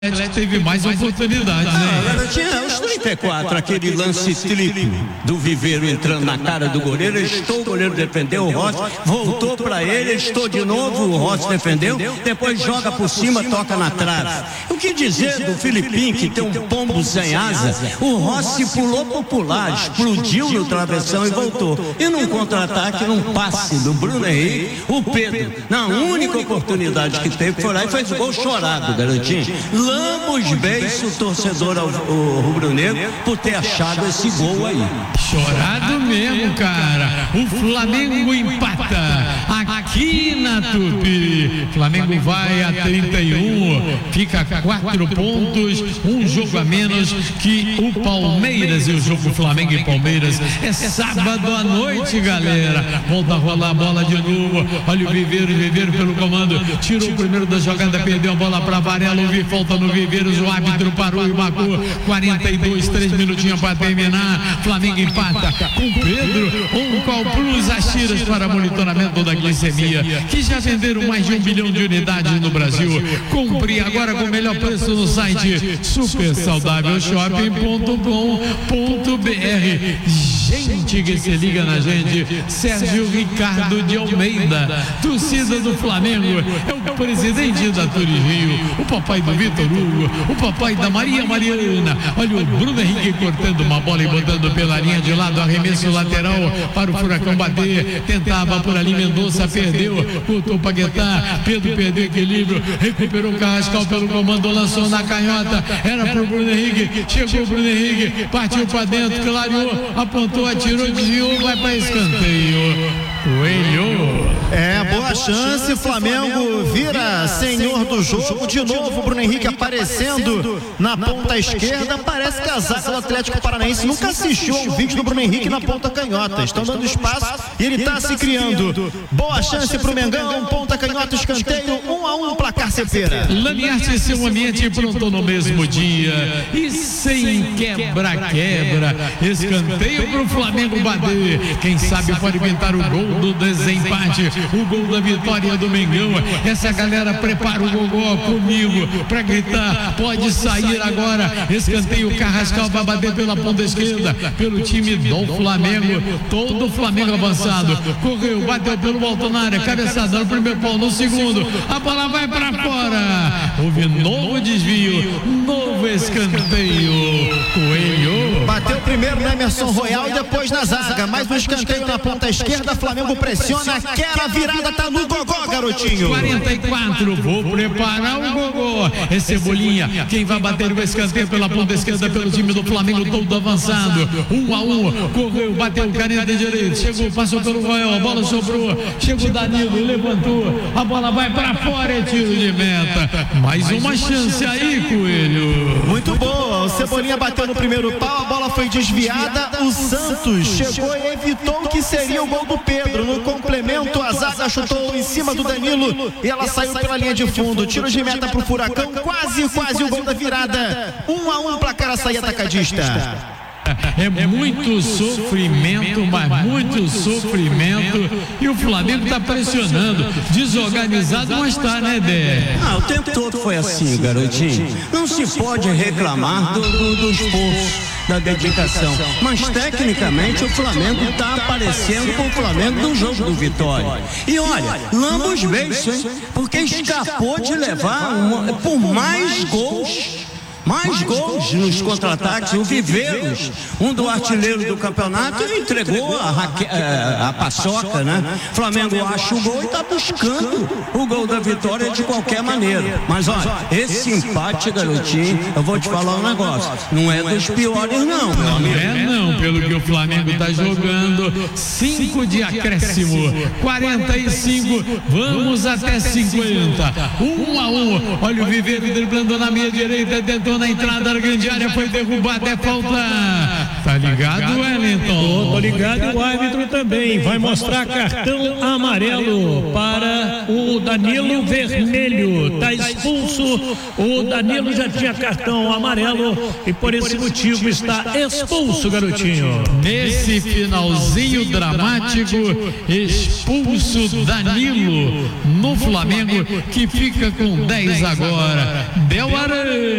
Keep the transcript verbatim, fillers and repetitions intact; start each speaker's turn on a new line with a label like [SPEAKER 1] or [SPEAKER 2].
[SPEAKER 1] teve mais oportunidade, né?
[SPEAKER 2] Agora tinha os trinta e quatro, aquele lance triplo do Viveiro entrando na cara do goleiro, estou, o goleiro defendeu, o Rossi voltou para ele, estou de novo, o Rossi defendeu, depois joga por cima, toca na trave. O que dizer do Filipinho, que tem um pombo sem asa? O Rossi pulou por pular, explodiu no travessão e voltou. E num contra-ataque, num passe do Bruno Henrique, o Pedro, na única oportunidade que teve, foi lá e fez o gol chorado, garotinho. Lamba os beijos o torcedor ao, ao rubro-negro por ter achado esse gol aí.
[SPEAKER 1] Chorado mesmo, cara. O Flamengo empata aqui na Tupi. Flamengo vai a trinta e um, fica a quatro pontos, um jogo a menos que o Palmeiras. E o jogo Flamengo e Palmeiras é sábado à noite, galera. Volta a rolar a bola de novo. Olha o Viveiro, Viveiro pelo comando, tirou o primeiro da jogada, perdeu a bola para Varela. Houve falta no Viveiros, o árbitro parou e marcou. Quarenta e dois, três minutinhos para terminar. Flamengo empata com Pedro. Um Call Plus, as tiras para monitoramento da glicemia, que já venderam mais de um bilhão de unidades no Brasil. Compre agora com o melhor preço no site super saudável shopping ponto com ponto br. Gente que se liga na gente, Sérgio Ricardo de Almeida, torcida do Flamengo, é o presidente da Turismo, o papai do Vitor Hugo, o papai da Maria Mariana. Olha o Bruno Henrique cortando uma bola e botando pela linha de lado, arremesso lateral para o Furacão bater, tentava por ali, Mendonça perdeu, voltou para Paquetá, Pedro perdeu equilíbrio, recuperou o Carrascal pelo comando, lançou na canhota, era pro Bruno Henrique, chegou o Bruno Henrique, partiu para dentro, clareou, apontou, atirou, desviou, vai para escanteio. Coelho.
[SPEAKER 3] É, boa chance, Flamengo vira senhor do jogo, de novo Bruno Henrique aparecendo na ponta esquerda. Parece que a zaga do Atlético Paranaense nunca assistiu ao vídeo do Bruno Henrique na ponta canhota, estão dando espaço e ele está se criando. Boa chance pro Mengão, ponta canhota, escanteio, um a um, placar Cepera.
[SPEAKER 1] Laniarte, seu ambiente pronto no mesmo dia e sem quebra-quebra, escanteio pro Flamengo bater, quem sabe pode pintar o gol do desempate, o gol da vitória do Mengão. Essa galera prepara o gogó comigo pra gritar, pode sair agora, escanteio, Carrascal vai bater pela ponta esquerda, pelo time do Flamengo, todo o Flamengo avançado, correu, bateu pelo alto na área, cabeçada no primeiro pau, no segundo, a bola vai pra fora, houve novo desvio, novo escanteio, Coelho.
[SPEAKER 3] Bateu primeiro no Emerson Royal e depois na zaga, mais um escanteio na ponta esquerda, Flamengo pressiona, quer a virada, tá no gogó, garotinho.
[SPEAKER 1] quarenta e quatro, vou preparar o gogó, é Cebolinha, quem vai bater o escanteio pela ponta esquerda pelo time do Flamengo, todo avançado, um a um, correu, bateu, caneta de direito, chegou, passou pelo Royal, a bola sobrou, chegou o Danilo, levantou, a bola vai pra fora, é tiro de meta, mais uma chance aí, Coelho.
[SPEAKER 3] Muito boa, o Cebolinha bateu no primeiro pau, a bola foi desviada, o Santos chegou e evitou que seria o gol do Pedro. No complemento, a zaga chutou em cima do Danilo e ela saiu pela linha de fundo. Tiro de meta pro Furacão, quase, quase o gol da virada. Um a um, placar açaí atacadista.
[SPEAKER 1] É muito sofrimento, mas muito sofrimento. E o Flamengo tá pressionando, desorganizado, mas tá, né, Dé?
[SPEAKER 2] Ah, o tempo todo foi assim, garotinho. Não se pode reclamar do, do, do esforço, da dedicação. Mas tecnicamente o Flamengo tá aparecendo com o Flamengo do jogo do Vitória. E olha, lamba os beijos, hein? Porque escapou de levar uma, por mais gols. Mais gols nos contra-ataques, o Viveiros, um do artilheiro do campeonato, entregou a, raque... a paçoca, né? Flamengo acha o gol e tá buscando o gol da vitória de qualquer maneira. Mas olha, esse empate, garotinho, eu vou te falar um negócio, não é dos piores não, meu amigo.
[SPEAKER 1] Não é não, pelo que o Flamengo tá jogando, cinco de acréscimo, quarenta e cinco, vamos até cinquenta, um a um, olha o Viveiro driblando na minha direita, dentro tentou na entrada da grande área, foi derrubado, é falta. Tá ligado, Wellington?
[SPEAKER 4] Tô ligado, o árbitro também vai mostrar cartão amarelo para o Danilo Vermelho. Tá expulso, o Danilo já tinha cartão amarelo e por esse motivo está expulso, garotinho.
[SPEAKER 1] Nesse finalzinho dramático, expulso Danilo no Flamengo, que fica com dez agora. Del Aranha.